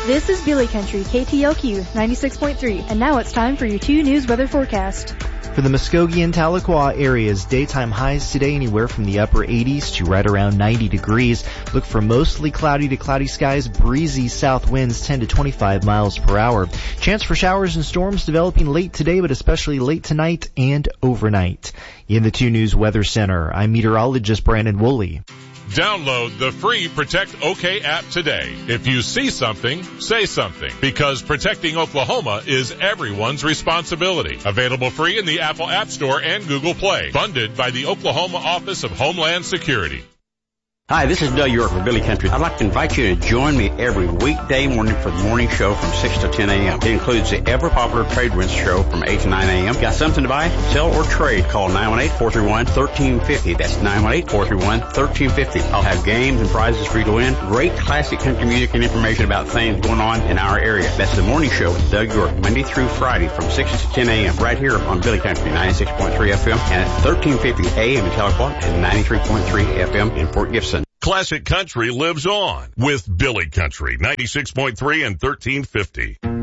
This is Billy Country, KTLQ 96.3, and now it's time for your 2 News weather forecast. For the Muskogee and Tahlequah areas, daytime highs today anywhere from the upper 80s to right around 90 degrees. Look for mostly cloudy to cloudy skies, breezy south winds 10 to 25 miles per hour. Chance for showers and storms developing late today, but especially late tonight and overnight. In the 2 News Weather Center, I'm meteorologist Brandon Woolley. Download the free Protect OK app today. If you see something, say something, because protecting Oklahoma is everyone's responsibility. Available free in the Apple App Store and Google Play. Funded by the Oklahoma Office of Homeland Security. Hi, this is Doug York from Billy Country. I'd like to invite you to join me every weekday morning for the morning show from 6 to 10 a.m. It includes the ever-popular Trade Winds show from 8 to 9 a.m. Got something to buy, sell, or trade? Call 918-431-1350. That's 918-431-1350. I'll have games and prizes for you to win. Great classic country music and information about things going on in our area. That's the morning show with Doug York, Monday through Friday from 6 to 10 a.m. right here on Billy Country 96.3 FM and at 1350 a.m. in Tahlequah and 93.3 FM in Fort Gibson. Classic Country lives on with Billy Country 96.3 and 1350.